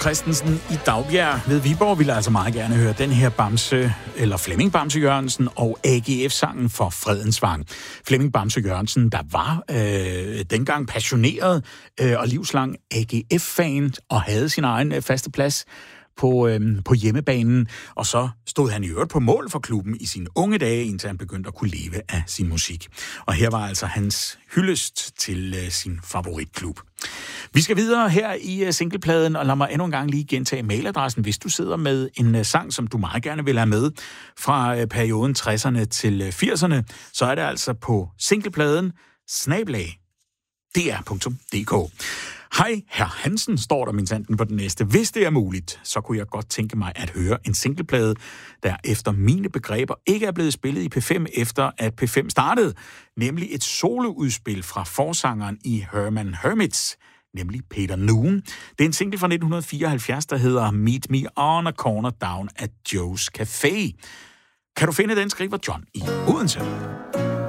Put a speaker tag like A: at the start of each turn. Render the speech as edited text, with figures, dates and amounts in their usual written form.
A: Christensen i Dagbjerg ved Viborg ville altså meget gerne høre den her Bamse, eller Flemming Bamse Jørgensen og AGF-sangen for Fredens Vang. Flemming Bamse Jørgensen, der var dengang passioneret og livslang AGF-fan og havde sin egen faste plads på hjemmebanen, og så stod han i øvrigt på mål for klubben i sine unge dage, indtil han begyndte at kunne leve af sin musik. Og her var altså hans hyldest til sin favoritklub. Vi skal videre her i singlepladen, og lad mig endnu en gang lige gentage mailadressen, hvis du sidder med en sang, som du meget gerne vil have med fra perioden 60'erne til 80'erne, så er det altså på singlepladen @dr.dk. Hej, herr Hansen, står der minsanden på den næste. Hvis det er muligt, så kunne jeg godt tænke mig at høre en singleplade, der efter mine begreber ikke er blevet spillet i P5 efter at P5 startede, nemlig et soloudspil fra forsangeren i Herman Hermits, nemlig Peter Noone. Det er en single fra 1974, der hedder Meet Me on a Corner Down at Joe's Café. Kan du finde den, skriver John i Odense.